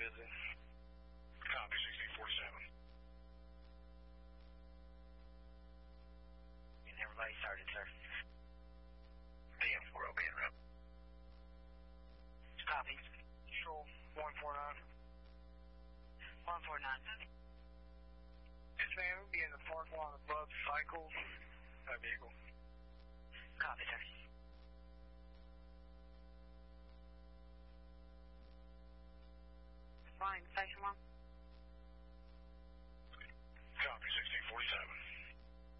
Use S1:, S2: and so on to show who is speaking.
S1: busy.
S2: Copy, 1647.
S3: And everybody started, sir.
S2: DM 40 being rep.
S3: Copy.
S1: Control 149.
S3: 149.
S1: Yes, ma'am. We'll be in the park lot above Cycles. That vehicle.
S3: Copy, sir. Flying Station 1.